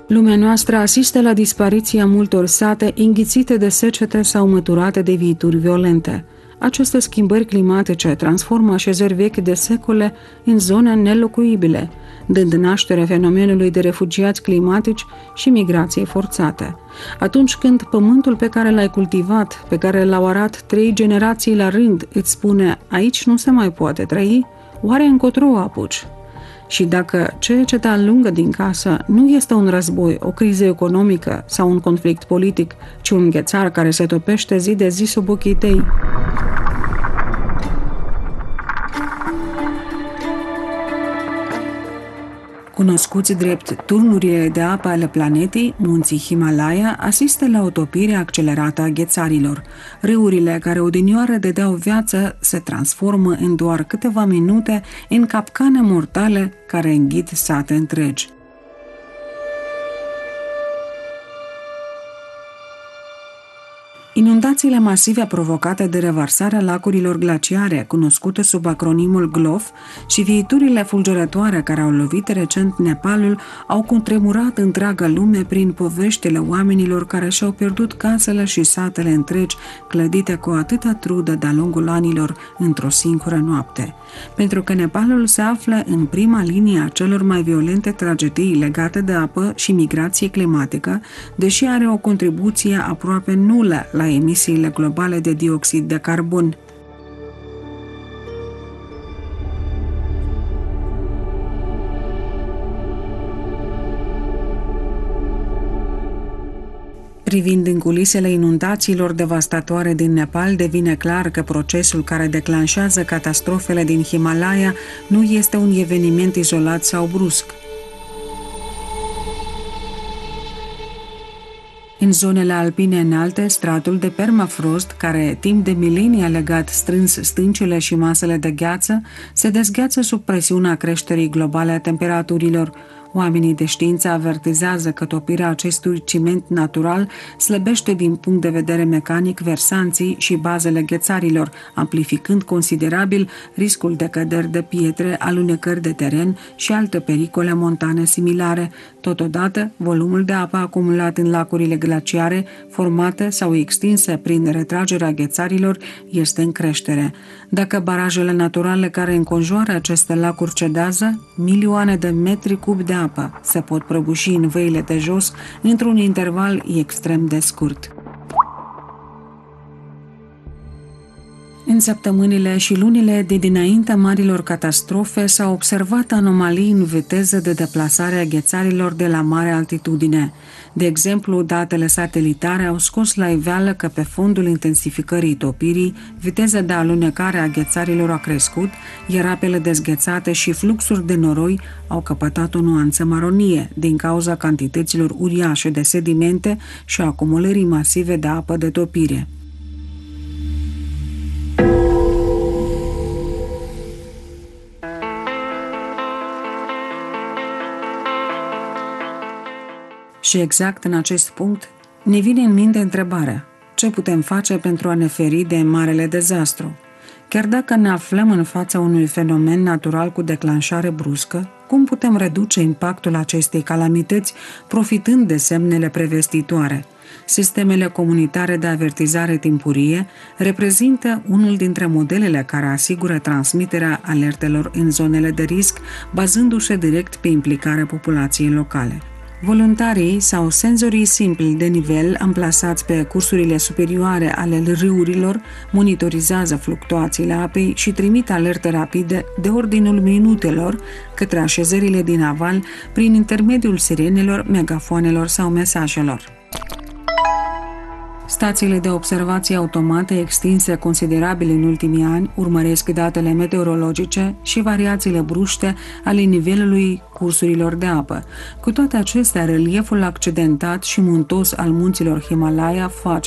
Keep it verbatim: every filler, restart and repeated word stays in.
Lumea noastră asistă la dispariția multor sate înghițite de secete sau măturate de viituri violente. Aceste schimbări climatice transformă așezări vechi de secole în zone nelocuibile, dând naștere fenomenului de refugiați climatici și migrației forțate. Atunci când pământul pe care l-ai cultivat, pe care l-au arat trei generații la rând, îți spune aici nu se mai poate trăi, oare încotro o apuci? Și dacă ceea ce te alungă din casă nu este un război, o criză economică sau un conflict politic, ci un ghețar care se topește zi de zi sub ochii tăi, cunoscuți drept turnurile de apă ale planetei, munții Himalaya asistă la o topire accelerată a ghețarilor. Râurile care odinioară dădeau viață se transformă în doar câteva minute în capcane mortale care înghit sate întregi. Inundațiile masive provocate de revarsarea lacurilor glaciare, cunoscute sub acronimul GLOF, și viiturile fulgerătoare care au lovit recent Nepalul au cutremurat întreaga lume prin poveștile oamenilor care și-au pierdut casele și satele întregi, clădite cu atâta trudă de-a lungul anilor într-o singură noapte. Pentru că Nepalul se află în prima linie a celor mai violente tragedii legate de apă și migrație climatică, deși are o contribuție aproape nulă la emisiile globale de dioxid de carbon. Privind în culisele inundațiilor devastatoare din Nepal, devine clar că procesul care declanșează catastrofele din Himalaya nu este un eveniment izolat sau brusc. În zonele alpine înalte, stratul de permafrost, care timp de milenii a legat strâns stâncile și masele de gheață, se dezgheață sub presiunea creșterii globale a temperaturilor. Oamenii de știință avertizează că topirea acestui ciment natural slăbește din punct de vedere mecanic versanții și bazele ghețarilor, amplificând considerabil riscul de căderi de pietre, alunecări de teren și alte pericole montane similare. Totodată, volumul de apă acumulat în lacurile glaciare, formate sau extinse prin retragerea ghețarilor, este în creștere. Dacă barajele naturale care înconjoară aceste lacuri cedează, milioane de metri cubi de apă se pot prăbuși în văile de jos într-un interval extrem de scurt. În săptămânile și lunile de dinaintea marilor catastrofe s-au observat anomalii în viteză de deplasare a ghețarilor de la mare altitudine. De exemplu, datele satelitare au scos la iveală că pe fondul intensificării topirii, viteza de alunecare a ghețarilor a crescut, iar apele dezghețate și fluxuri de noroi au căpătat o nuanță maronie din cauza cantităților uriașe de sedimente și acumulării masive de apă de topire. Și exact în acest punct ne vine în minte întrebarea: ce putem face pentru a ne feri de marele dezastru? Chiar dacă ne aflăm în fața unui fenomen natural cu declanșare bruscă, cum putem reduce impactul acestei calamități profitând de semnele prevestitoare? Sistemele comunitare de avertizare timpurie reprezintă unul dintre modelele care asigură transmiterea alertelor în zonele de risc, bazându-se direct pe implicarea populației locale. Voluntarii sau senzorii simpli de nivel amplasați pe cursurile superioare ale râurilor monitorizează fluctuațiile apei și trimit alerte rapide de ordinul minutelor către așezările din aval prin intermediul sirenelor, megafoanelor sau mesajelor. Stațiile de observație automate extinse considerabil în ultimii ani urmăresc datele meteorologice și variațiile bruște ale nivelului cursurilor de apă. Cu toate acestea, relieful accidentat și muntos al munților Himalaya face